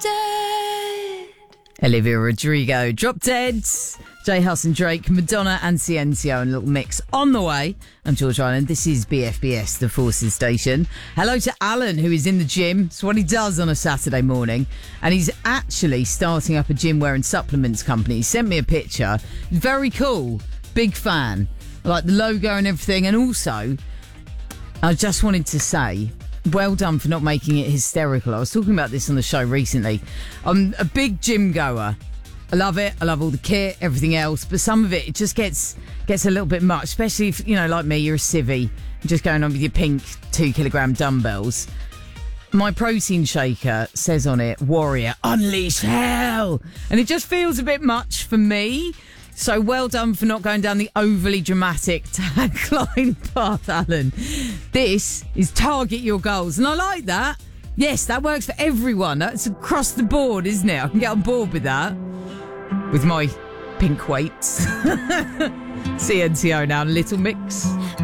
Dead. Olivia Rodrigo, Drop Dead. J Hus and Drake, Madonna and Ciencio, and a little mix on the way. I'm George Island. This is BFBS, the Forces Station. Hello to Alan, who is in the gym. It's what he does on a Saturday morning. And he's actually starting up a gym wear and supplements company. He sent me a picture. Very cool. Big fan. I like the logo and everything. And also, I just wanted to say, well done for not making it hysterical. I was talking about this on the show recently. I'm a big gym goer. I love it. I love all the kit, everything else. But some of it just gets a little bit much, especially if, you know, like me, you're a civvy, just going on with your pink 2 kilogram dumbbells. My protein shaker says on it, Warrior, unleash hell. And it just feels a bit much for me. So well done for not going down the overly dramatic tagline path, Alan. This is target your goals. And I like that. Yes, that works for everyone. That's across the board, isn't it? I can get on board with that. With my pink weights. CNCO now, Little Mix.